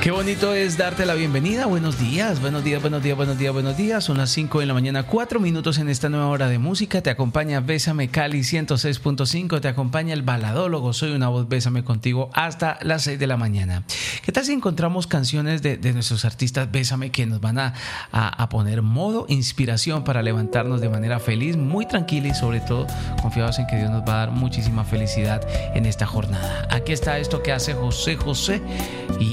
Qué bonito es darte la bienvenida. Buenos días, buenos días, buenos días, buenos días, buenos días. Son las 5 de la mañana, 4 minutos en esta nueva hora de música. Te acompaña Bésame Cali 106.5. Te acompaña el baladólogo. Soy una voz, Bésame contigo hasta las 6 de la mañana. ¿Qué tal si encontramos canciones de nuestros artistas Bésame que nos van a poner modo inspiración para levantarnos de manera feliz, muy tranquila y sobre todo confiados en que Dios nos va a dar muchísima felicidad en esta jornada? Aquí está esto que hace José José